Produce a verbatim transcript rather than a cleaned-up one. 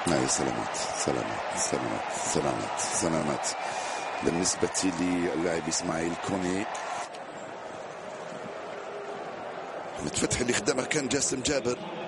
نعم سلامات سلامات سلامات سلامات سلامات بالنسبة للاعب إسماعيل كوني. أحمد فتحي اللي خدمه كان جاسم جابر.